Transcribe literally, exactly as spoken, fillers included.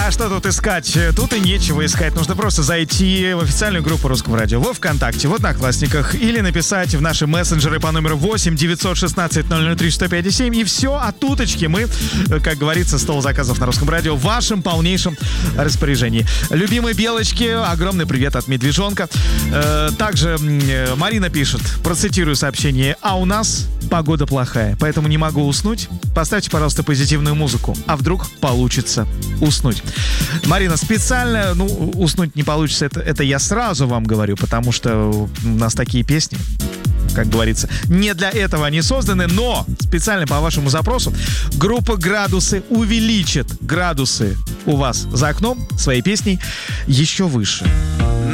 А что тут искать? Тут и нечего искать. Нужно просто зайти в официальную группу Русского радио во ВКонтакте, в Одноклассниках или написать в наши мессенджеры по номеру восемь девятьсот шестнадцать ноль ноль три сто пять семь. И все, от уточки мы, как говорится, стол заказов на Русском радио в вашем полнейшем распоряжении. Любимой Белочке огромный привет от Медвежонка. Также Марина пишет, процитирую сообщение: а у нас погода плохая, поэтому не могу уснуть. Поставьте, пожалуйста, позитивную музыку. А вдруг получится уснуть? Марина, специально, ну, уснуть не получится, это, это я сразу вам говорю, потому что у нас такие песни, как говорится, не для этого они созданы, но специально по вашему запросу группа «Градусы» увеличит градусы у вас за окном своей песней еще выше.